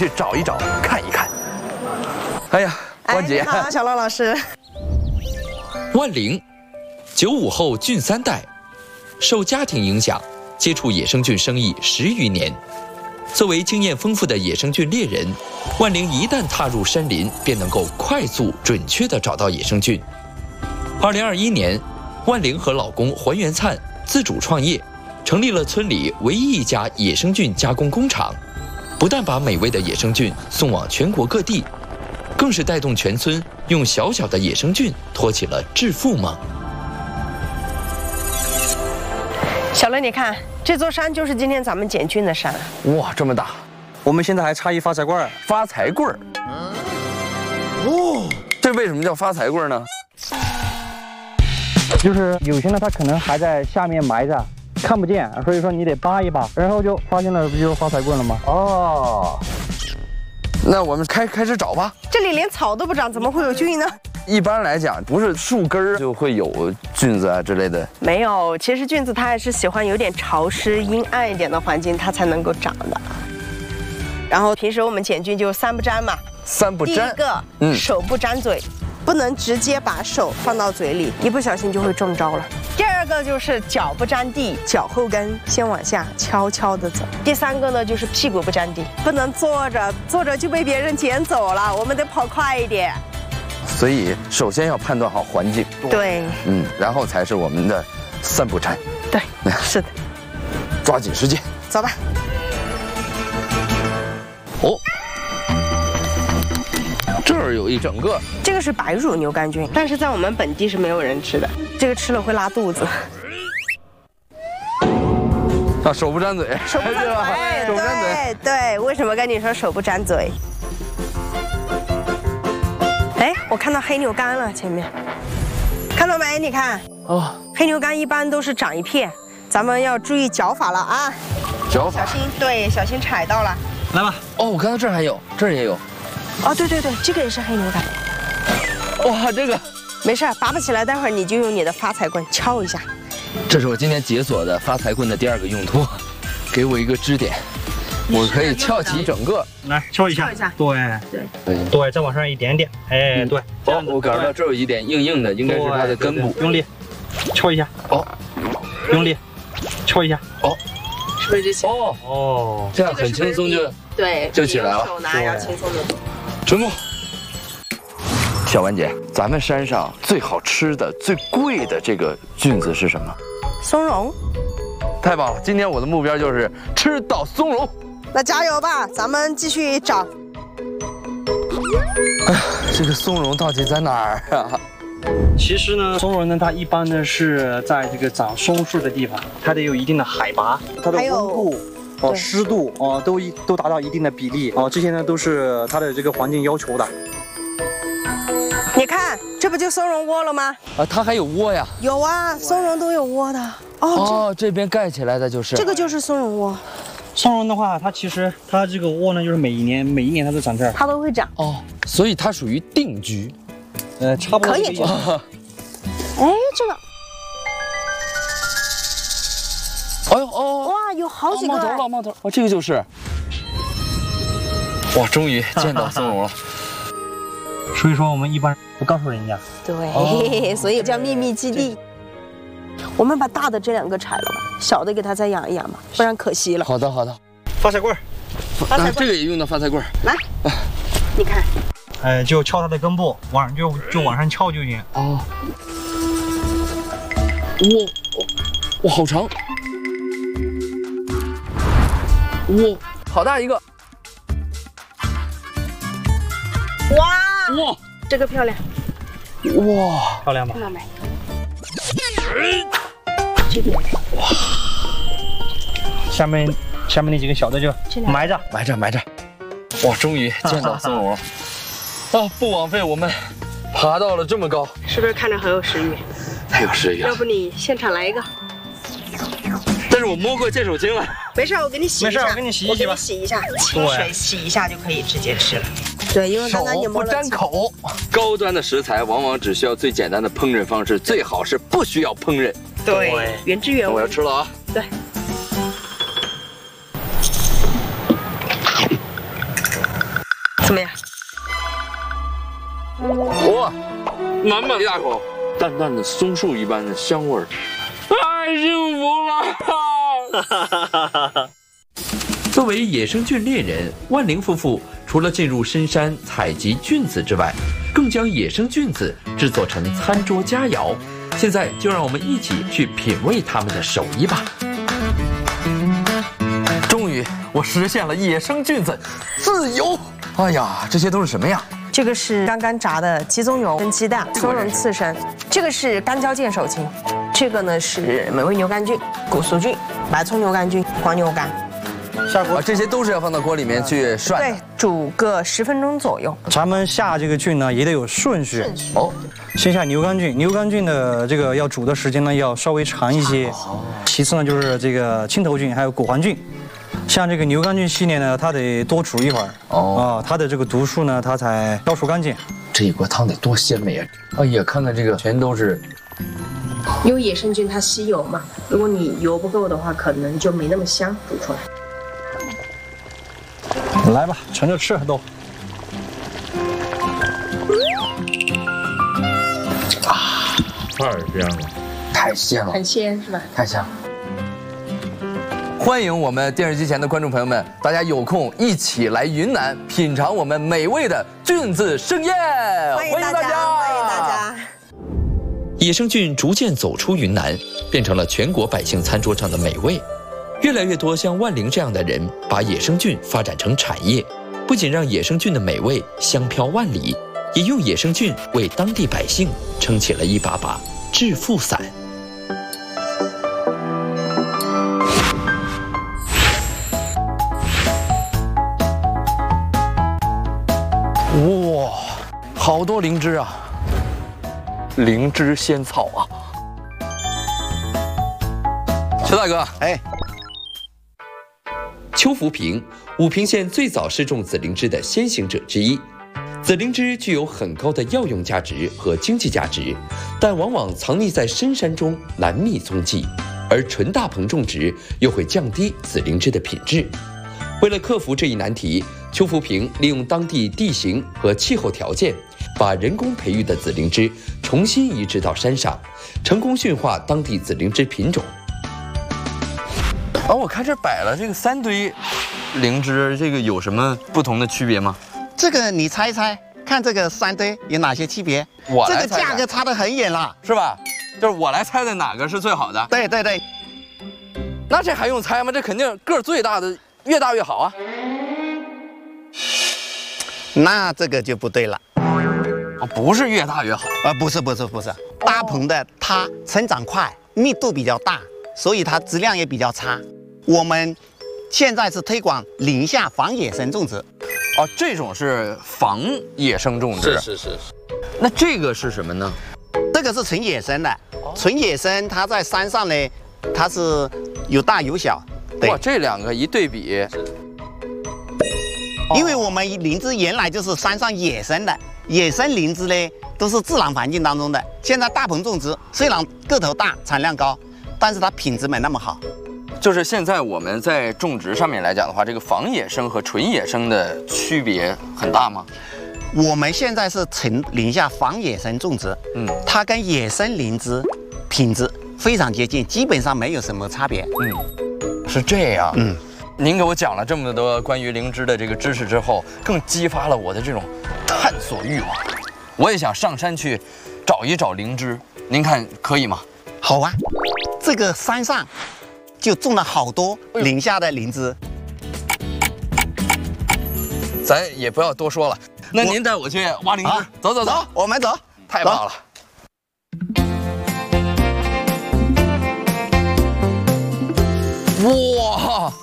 去找一找，看一看。哎呀，万姐， 你好，小乐老师。 万玲，95后菌3代，受家庭影响，接触野生菌生意10余年。作为经验丰富的野生菌猎人，万玲一旦踏入山林，便能够快速准确地找到野生菌。2021年，万玲和老公还原灿自主创业，成立了村里唯一一家野生菌加工工厂，不但把美味的野生菌送往全国各地，更是带动全村用小小的野生菌托起了致富梦。 小乐，你看这座山就是今天咱们捡菌的山。 哇，这么大！ 我们现在还差一发财棍儿。 发财棍儿。哦，这为什么叫发财棍儿呢？ 就是有些呢，它可能还在下面埋着，看不见，所以说你得扒一扒，然后就发现了，不就发财棍了吗？ 哦，那我们开始找吧。 这里连草都不长，怎么会有菌呢？ 一般来讲，不是树根儿就会有菌子啊之类的。 没有，其实菌子它还是喜欢有点潮湿、阴暗一点的环境，它才能够长的。然后平时我们捡菌就3不沾嘛。 3不沾。 第一个，手不沾嘴，不能直接把手放到嘴里，一不小心就会中招了。第二个就是脚不沾地，脚后跟先往下悄悄地走。第3个呢就是屁股不沾地，不能坐着就被别人捡走了，我们得跑快一点。 所以首先要判断好环境。 对， 然后才是我们的3不沾。 对，是的。 抓紧时间， 走吧。 哦，这儿有一整个。 这个是白乳牛肝菌，但是在我们本地是没有人吃的，这个吃了会拉肚子。 啊，手不沾嘴， 手不沾嘴， 手不沾嘴。 对，为什么跟你说手不沾嘴？哎，我看到黑牛肝了，前面看到没？你看， 哦， 黑牛肝一般都是长一片，咱们要注意嚼法了啊！ 嚼法， 小心，对，小心踩到了。 来吧。 哦，我看到这儿还有，这儿也有。 哦，对，这个也是黑牛肝。 哇，这个没事，拔不起来，待会儿你就用你的发财棍敲一下。 这是我今天解锁的发财棍的第2个用途，给我一个支点，我可以翘起整个。 来敲一下，对，再往上一点点，哎，对。 哦，我感到这有一点硬硬的，应该是它的根部。 用力敲一下，哦，用力敲一下， 哦， 是不是就行？ 哦，这样很轻松就起来了。 手拿要轻松的多。 沉默。小婉姐，咱们山上最好吃的、最贵的这个菌子是什么？ 松茸。 太棒了！今天我的目标就是吃到松茸。 那加油吧，咱们继续找。 这个松茸到底在哪儿啊？ 其实呢，松茸呢，它一般呢是在这个长松树的地方，它得有一定的海拔，它的温度、湿度都达到一定的比例这些呢都是它的这个环境要求的。 你看，这不就松茸窝了吗？ 啊，它还有窝呀？ 有啊，松茸都有窝的。 哦，这边盖起来的就是这个就是松茸窝。 松茸的话，它其实它这个窝呢，就是每一年它都长这儿， 它都会长。 哦，所以它属于定居。 差不多可以这样。哎，这个。 哎呦哦！ 哇，有好几个。 冒头！哦，这个就是。哇，终于见到松茸了。 所以说我们一般不告诉人家。 对，所以叫秘密基地。我们把大的这2个拆了吧，小的给它再养一养吧，不然可惜了。 好的。 发财棍， 这个也用到发财棍。 来，你看。 就敲它的根部，就往上敲就行。 哦。哇，好长。哇，好大一个。哇， 这个漂亮。 哇， 漂亮吧？ 看到没？这边。 哇，下面那几个小的就埋着。 哇，终于见到松茸了。啊，不枉费我们爬到了这么高。 是不是看着很有食欲？ 太有食欲了。 要不你现场来一个？ 但是我摸过见手青了。 没事，我给你洗一下。 没事，我给你洗一洗吧。 清水洗一下就可以直接吃了。对，因为刚才你摸了。 手不沾口。高端的食材往往只需要最简单的烹饪方式，最好是不需要烹饪。 对，原汁原味。 我要吃了啊！ 对。 怎么样？ 哇，满满一大口，淡淡的松树一般的香味儿，太幸福了！ 作为野生菌猎人，万灵夫妇除了进入深山采集菌子之外，更将野生菌子制作成餐桌佳肴。现在就让我们一起去品味他们的手艺吧。 终于，我实现了野生菌子自由！哎呀，这些都是什么呀？ 这个是刚刚炸的鸡枞油跟鸡蛋、松茸刺身，这个是干椒剑手青，这个呢是美味牛肝菌、古苏菌、白葱牛肝菌、黄牛肝。 下锅， 这些都是要放到锅里面去涮的。 对，煮个10分钟左右。 咱们下这个菌呢也得有顺序。 哦， 先下牛肝菌，牛肝菌的这个要煮的时间呢要稍微长一些。其次呢就是这个青头菌还有果环菌。像这个牛肝菌系列呢，它得多煮一会儿它的这个毒素呢它才消除干净。 这一锅汤得多鲜美啊！哎呀，看看这个全都是。 因为野生菌它吸油嘛，如果你油不够的话，可能就没那么香煮出来。 来吧，盛着吃都。 太香了，太鲜了， 很鲜是吧？ 太香了。欢迎我们电视机前的观众朋友们，大家有空一起来云南品尝我们美味的菌子盛宴， 欢迎大家，欢迎大家。 野生菌逐渐走出云南，变成了全国百姓餐桌上的美味。越来越多像万灵这样的人，把野生菌发展成产业，不仅让野生菌的美味香飘万里，也用野生菌为当地百姓撑起了一把把致富伞。 哇，好多灵芝啊！灵芝仙草啊！邱大哥， 哎， 邱福平，武平县最早施种紫灵芝的先行者之一。紫灵芝具有很高的药用价值和经济价值，但往往藏匿在深山中，难觅踪迹。而纯大棚种植又会降低紫灵芝的品质。为了克服这一难题，邱福平利用当地地形和气候条件，把人工培育的紫灵芝重新移植到山上，成功驯化当地紫灵芝品种。 我看这摆了这个3堆灵芝，这个有什么不同的区别吗？ 这个你猜一猜，看这个3堆有哪些区别？这个价格差得很远了， 是吧？就是我来猜的哪个是最好的？ 对对对。 那这还用猜吗？这肯定个儿最大的越大越好啊。 那这个就不对了。 不是越大越好不是，大棚的它成长快，密度比较大，所以它质量也比较差。我们现在是推广林下防野生种植。 这种是防野生种植。是。那这个是什么呢？ 这个是纯野生的，纯野生它在山上呢，它是有大有小。 哇，这两个一对比。 因为我们灵芝原来就是山上野生的，野生灵芝呢都是自然环境当中的。现在大棚种植，虽然个头大、产量高，但是它品质没那么好。 就是现在我们在种植上面来讲的话，这个防野生和纯野生的区别很大吗？ 我们现在是纯林下防野生种植，它跟野生灵芝品质非常接近，基本上没有什么差别。 是这样。您给我讲了这么多关于灵芝的这个知识之后，更激发了我的这种探索欲望。我也想上山去找一找灵芝，您看可以吗？ 好啊，这个山上就种了好多林下的灵芝。 咱也不要多说了，那您带我去挖灵芝，走， 我们走， 太棒了。哇！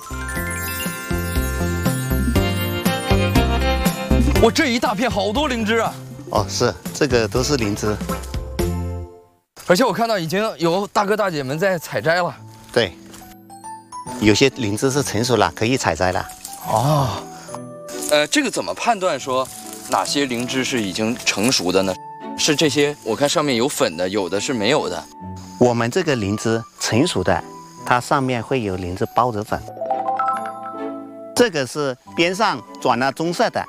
我这一大片好多灵芝啊！ 是，这个都是灵芝， 而且我看到已经有大哥大姐们在采摘了。 对，有些灵芝是成熟了，可以采摘了。 这个怎么判断说哪些灵芝是已经成熟的呢？是这些，我看上面有粉的，有的是没有的。 我们这个灵芝成熟的，它上面会有灵芝孢子粉。这个是边上转了棕色的，